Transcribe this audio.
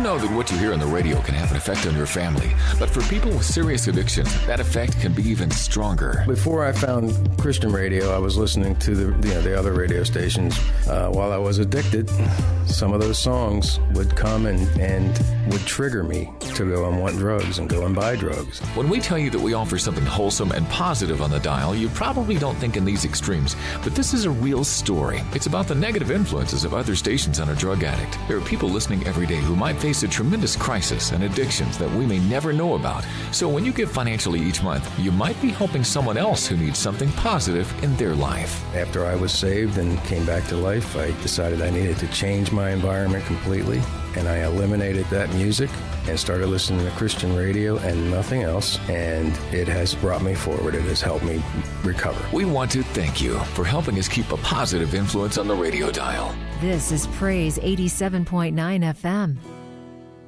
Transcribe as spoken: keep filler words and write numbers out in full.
know that what you hear on the radio can have an effect on your family, but for people with serious addiction, that effect can be even stronger. Before I found Christian radio, I was listening to the you know, the other radio stations. Uh, while I was addicted, some of those songs would come and, and would trigger me to go and want drugs and go and buy drugs. When we tell you that we offer something wholesome and positive on the dial, you probably don't think in these extremes, but this is a real story. It's about the negative influences of other stations on a drug addict. There are people listening every day who might face a tremendous crisis and addictions that we may never know about. So when you give financially each month, you might be helping someone else who needs something positive in their life. After I was saved and came back to life, I decided I needed to change my environment completely, and I eliminated that music and started listening to Christian radio and nothing else, and it has brought me forward. It has helped me recover. We want to thank you for helping us keep a positive influence on the radio dial. This is Praise eighty-seven point nine F M.